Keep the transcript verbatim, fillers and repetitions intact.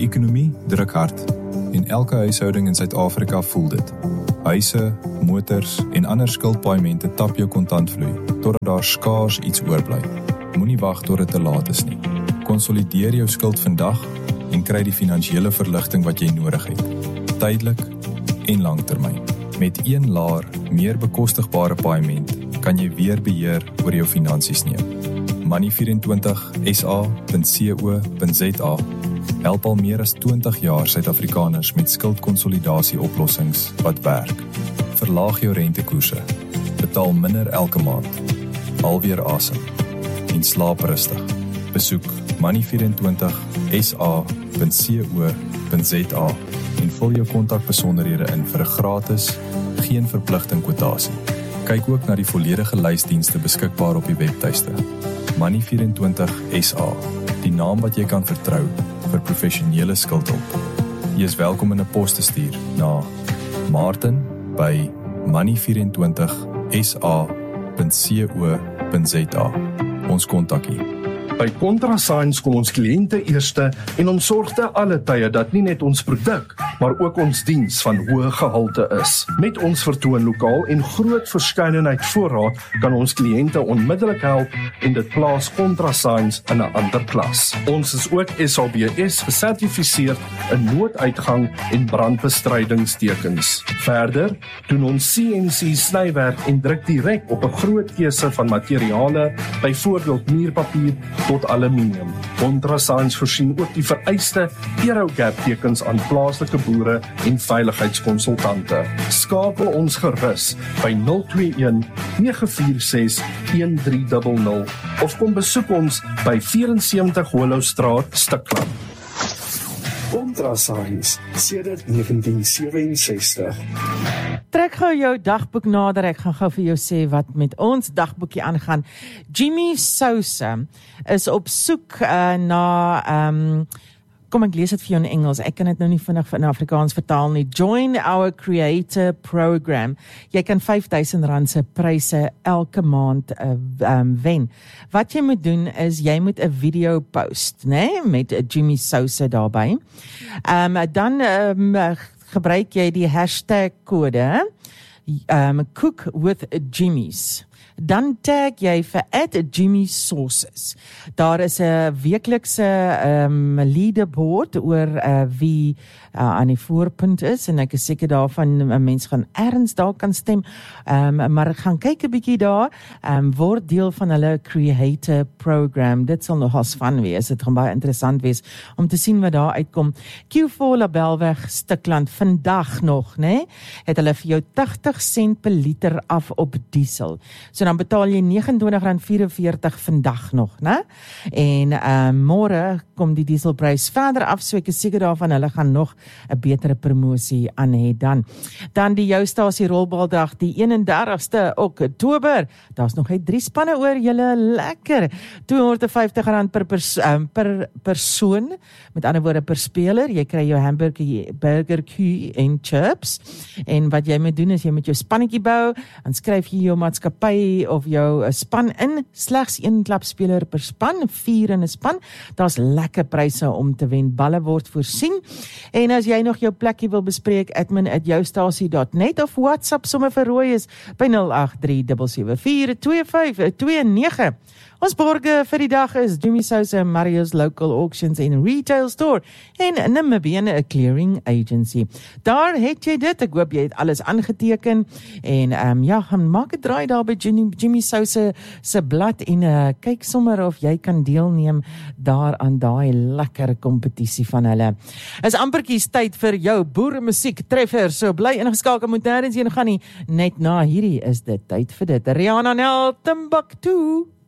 ekonomie druk hard en elke huishouding in Suid-Afrika voel dit. Huise, motors en ander skuldpaaiemente tap jou kontantvloei, totdat daar skaars iets oorbly. Moenie wag tot dit te laat is nie. Konsolideer jou skuld vandag en kry die finansiële verligting wat jy nodig het. Tydelik en langtermyn. Met een laer, meer bekostigbare paaiement kan jy weer beheer oor jou finansies neem. Money vyf en twintig S A punt co punt Z A help al meer as twintig jaar Suid-Afrikaners met skuldkonsolidasie oplossings wat werk. Verlaag jou rentekoerse, betaal minder elke maand, haal weer asem en slaap rustig. Besoek money vyf en twintig S A punt co punt Z A en vul jou kontakbesonderhede in vir 'n gratis, geen verpligting kwotasie. Kyk ook na die volledige lysdienste beskikbaar op die webtuiste. Money vyf en twintig S A, die naam wat jy kan vertrou vir professionele skuldhulp. Jy is welkom in 'n pos te stuur na Martin by money vyf en twintig S A punt co punt Z A. Ons kontak hier. By ContraSigns kom ons kliënte eerste en ons sorg te alle tye dat nie net ons produk, maar ook ons diens van hoë gehalte is. Met ons vertoonlokaal en groot verskeidenheid voorraad kan ons kliënte onmiddellik help en dit plaas ContraSigns in 'n ander klas. Ons is ook S A B S gesertifiseerd in nooduitgang en brandbestrydingstekens. Verder doen ons C N C snywerk en druk direk op 'n groot keuse van materiale, byvoorbeeld muurpapier tot aluminium. ContraSigns voorsien ook die vereiste Aerogap tekens aan plaaslike boere en veiligheidskonsultante. Skakel ons gerus by nul twee een nege vier ses een drie nul nul of kom besoek ons by vyf-en-sewentig Hollowstraat, Stikland. ContraSigns sedert negentien sewe-en-sestig. Trek gou jou dagboek nader, ek gaan gou vir jou sê wat met ons dagboekie aangaan. Jimmy Sousa is op soek uh, na, um, kom ek lees dit vir jou in Engels, ek kan dit nou nie vinnig in Afrikaans vertaal nie. Join our creator program. Jy kan vyf duisend rand se pryse elke maand uh, um, wen. Wat jy moet doen is, jy moet 'n video post, né, met Jimmy Sousa daarby. Um, dan um, gebruik jy die hashtag kode um, Cook with Jimmy's. Dan tag jy vir at Jimmy Sauces. Daar is 'n weeklikse um, leaderboard oor uh, wie uh, aan die voorpunt is, en ek is seker daarvan 'n mens gaan ergens daar kan stem, um, maar gaan kyk 'n bietjie daar, um, word deel van hulle creator program. Dit sal nogals van wees, dit gaan baie interessant wees om te sien wat daar uitkom. Q four Labelweg, Stikland, vandag nog, né, het hulle vir jou tagtig sent per liter af op diesel. So dan betaal jy negenentwintig rand vyf-en-veertig vandag nog, né? En uh, môre kom die dieselprys verder af, so ek is seker daarvan hulle gaan nog 'n betere promosie aan hê dan. Dan die jou stasie rolbaldag die eenendertigste Oktober. Daar's nog net drie spanne oor, julle lekker. tweehonderdvyftig rand per pers, um, per persoon, met ander woorde per speler. Jy kry jou hamburger, burger, Q en chips. En wat jy moet doen is jy moet jou spannetjie bou, dan skryf jy jou maatskappy of jou span in, slegs een klapspeler per span, vier in 'n span. Daar's lekker pryse om te wen, balle word voorsien. En as jy nog jou plekkie wil bespreek, admin at joustasie dot net of WhatsApp sommer vir Roy is by nul agt drie sewe sewe vier twee vyf twee nege. Ons borge vir die dag is Jimmy Sousa, Mario's Local Auctions and Retail Store en Namibian Clearing Agency. Daar het jy dit, ek hoop jy het alles aangeteken en um, ja, gaan maak 'n draai daar by Jimmy, Jimmy Sousa se blad en uh, kyk sommer of jy kan deelneem daar aan daai lekker kompetisie van hulle. Is amperkies tyd vir jou boere musiek treffer, so bly ingeskakel, moet nêrens heen gaan nie, net na hierdie is dit tyd vir dit. Rihanna Nel, Timbuktu.